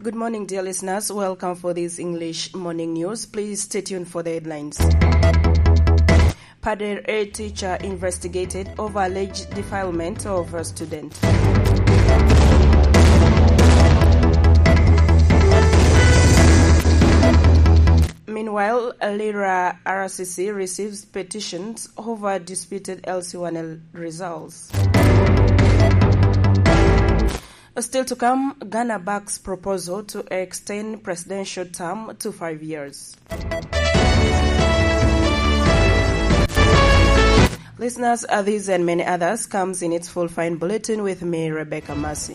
Good morning, dear listeners. Welcome for this English morning news. Please stay tuned for the headlines. Padre A teacher investigated over alleged defilement of a student. Meanwhile, Lira RCC receives petitions over disputed LC1L results. Still to come, Ghana backs proposal to extend presidential term to 5 years. Listeners, these and many others comes in its full fine bulletin with me, Rebecca Massey.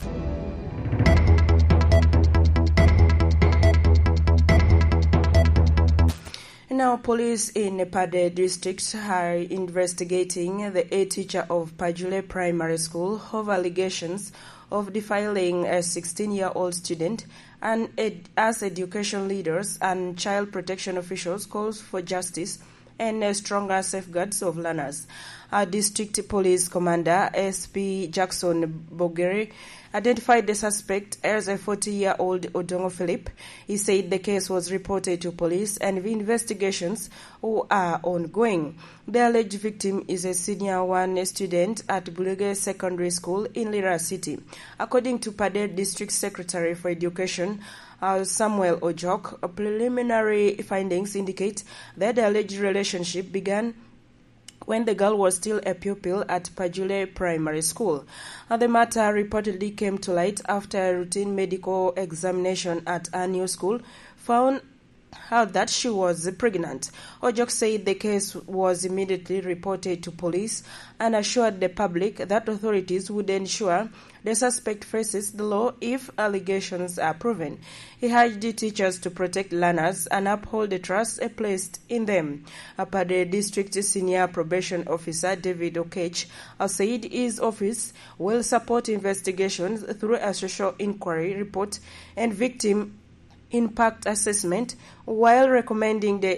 Now, police in Pade district are investigating the A teacher of Pajule Primary School over allegations of defiling a 16-year-old student, and as education leaders and child protection officials calls for justice and stronger safeguards of learners. District Police Commander SP Jackson Bogere identified the suspect as a 40-year-old Odongo Philip. He said the case was reported to police and the investigations are ongoing. The alleged victim is a senior 1 student at Bulege Secondary School in Lira City. According to Pade District Secretary for Education, Samuel Ojok, preliminary findings indicate that the alleged relationship began when the girl was still a pupil at Pajule Primary School. The matter reportedly came to light after a routine medical examination at a new school found out that she was pregnant. Ojok said the case was immediately reported to police and assured the public that authorities would ensure the suspect faces the law if allegations are proven. He urged the teachers to protect learners and uphold the trust placed in them. Pade District Senior Probation Officer David Okech said his office will support investigations through a social inquiry report and victim impact assessment, while recommending the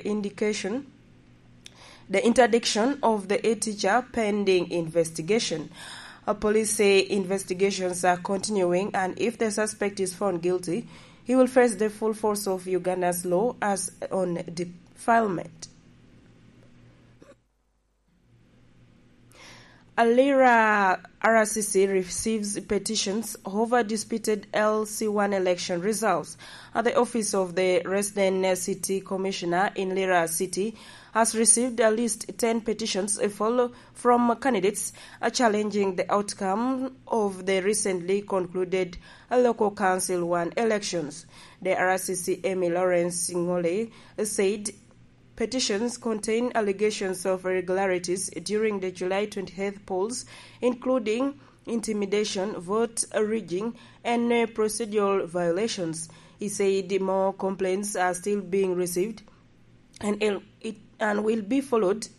interdiction of the A teacher pending investigation. Police say investigations are continuing, and if the suspect is found guilty, he will face the full force of Uganda's law as on defilement. Lira RCC receives petitions over disputed LC1 election results. The Office of the Resident City Commissioner in Lira City has received at least 10 petitions from candidates challenging the outcome of the recently concluded local council 1 elections. The RCC Amy Lawrence Singole said petitions contain allegations of irregularities during the July 28th polls, including intimidation, vote rigging, and procedural violations. He said more complaints are still being received and will be forwarded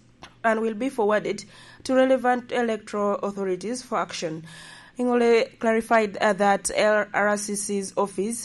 to relevant electoral authorities for action. Ingole clarified that RCC's office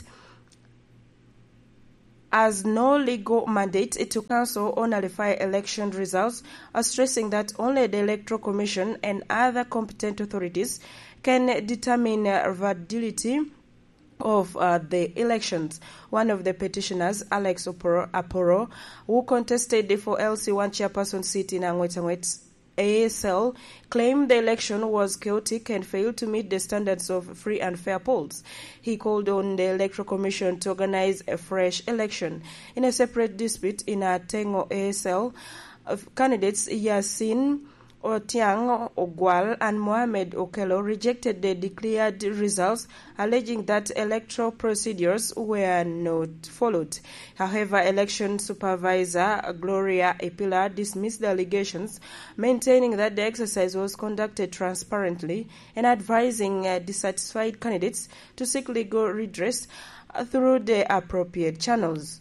has no legal mandate to cancel or nullify election results, stressing that only the Electoral Commission and other competent authorities can determine validity of the elections. One of the petitioners, Alex Aporo, who contested for LC1 chairperson seat in Angwetangwet ASL, claimed the election was chaotic and failed to meet the standards of free and fair polls. He called on the Electoral Commission to organize a fresh election. In a separate dispute in Atengo ASL, candidates Yasin Otiang Ogwal and Mohamed Okelo rejected the declared results, alleging that electoral procedures were not followed. However, election supervisor Gloria Epila dismissed the allegations, maintaining that the exercise was conducted transparently and advising dissatisfied candidates to seek legal redress through the appropriate channels.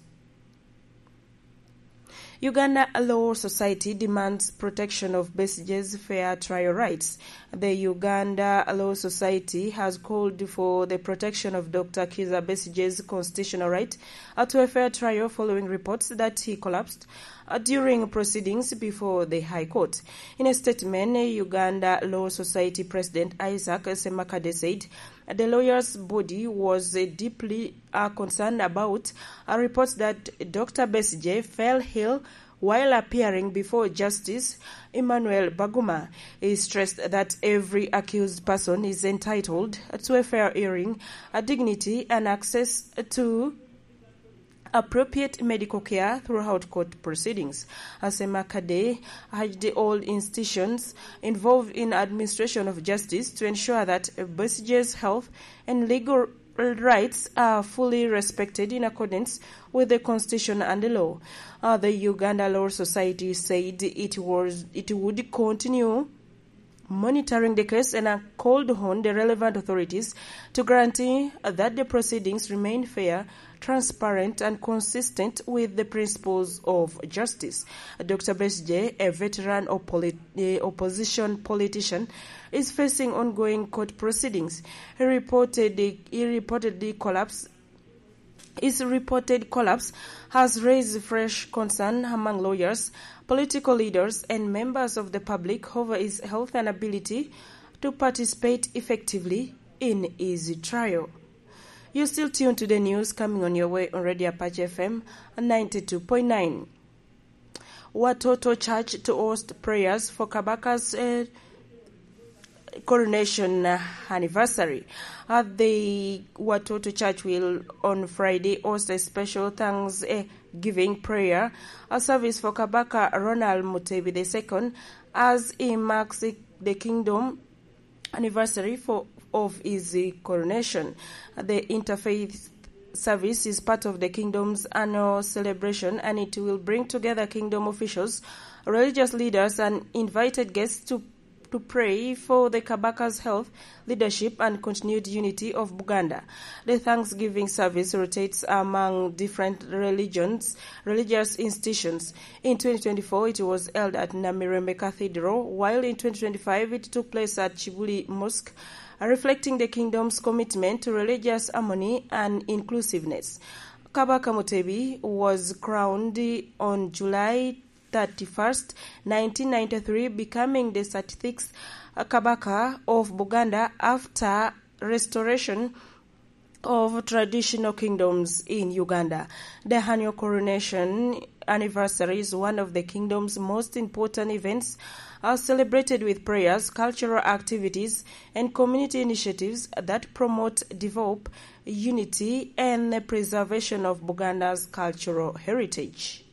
Uganda Law Society demands protection of Besigye's fair trial rights. The Uganda Law Society has called for the protection of Dr. Kizza Besigye's constitutional right to a fair trial following reports that he collapsed during proceedings before the High Court. In a statement, Uganda Law Society President Isaac Semakade said The lawyer's body was deeply concerned about reports that Dr. Besigye fell ill while appearing before Justice Emmanuel Baguma. He stressed that every accused person is entitled to a fair hearing, dignity, and access to appropriate medical care throughout court proceedings. Asema Kade urged all institutions involved in administration of justice to ensure that Besigye's health and legal rights are fully respected in accordance with the constitution and the law. The Uganda Law Society said it would continue monitoring the case and called on the relevant authorities to guarantee that the proceedings remain fair, transparent, and consistent with the principles of justice. Dr. Besigye, a veteran opposition politician, is facing ongoing court proceedings. His reported collapse has raised fresh concern among lawyers, political leaders, and members of the public over his health and ability to participate effectively in his trial. You're still tuned to the news coming on your way on Radio Apache FM 92.9. Watoto Church to host prayers for Kabaka's coronation anniversary. The Watoto Church will on Friday host a special Thanksgiving prayer, a service for Kabaka Ronald Mutebi II as he marks the kingdom anniversary of his coronation. The interfaith service is part of the kingdom's annual celebration, and it will bring together kingdom officials, religious leaders, and invited guests to pray for the Kabaka's health, leadership, and continued unity of Buganda. The Thanksgiving service rotates among different religious institutions. In 2024, it was held at Namirembe Cathedral, while in 2025, it took place at Chibuli Mosque, reflecting the kingdom's commitment to religious harmony and inclusiveness. Kabaka Mutebi was crowned on July 31st, 1993, becoming the 36th Kabaka of Buganda after restoration of traditional kingdoms in Uganda. The annual coronation anniversary is one of the kingdom's most important events, are celebrated with prayers, cultural activities, and community initiatives that promote, develop unity and the preservation of Buganda's cultural heritage.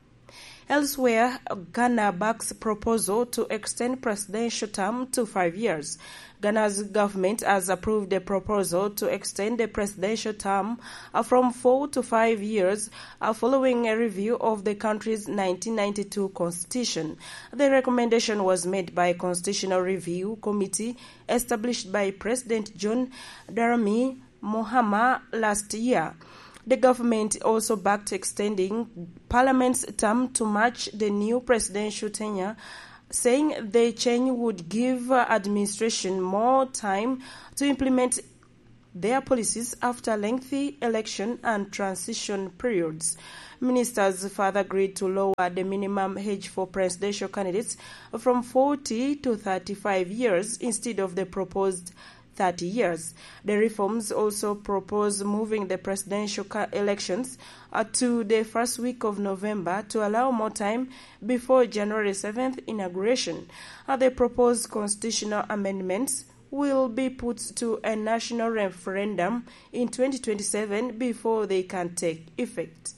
Elsewhere, Ghana backs proposal to extend presidential term to 5 years. Ghana's government has approved a proposal to extend the presidential term from 4 to 5 years following a review of the country's 1992 constitution. The recommendation was made by a constitutional review committee established by President John Dramani Mahama last year. The government also backed extending Parliament's term to match the new presidential tenure, saying the change would give administration more time to implement their policies after lengthy election and transition periods. Ministers further agreed to lower the minimum age for presidential candidates from 40 to 35 years instead of the proposed 30 years. The reforms also propose moving the presidential elections to the first week of November to allow more time before January 7th inauguration. The proposed constitutional amendments will be put to a national referendum in 2027 before they can take effect.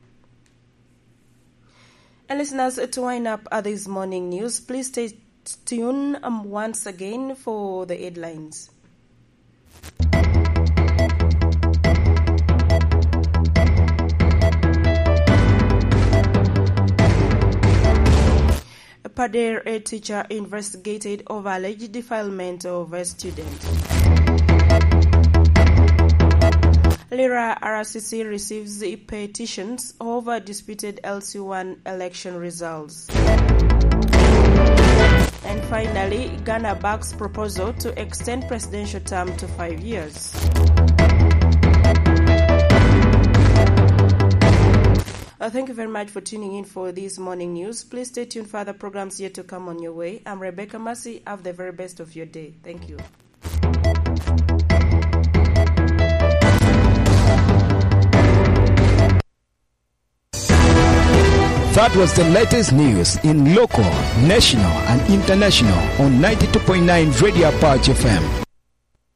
And listeners, to wind up this morning news, please stay tuned once again for the headlines. Pader, a teacher, investigated over alleged defilement of a student. Lira RCC receives petitions over disputed LC1 election results. And finally, Ghana backs proposal to extend presidential term to 5 years. Thank you very much for tuning in for this morning news. Please stay tuned for other programs yet to come on your way. I'm Rebecca Massey. Have the very best of your day. Thank you. That was the latest news in local, national, and international on 92.9 Radio Apache FM.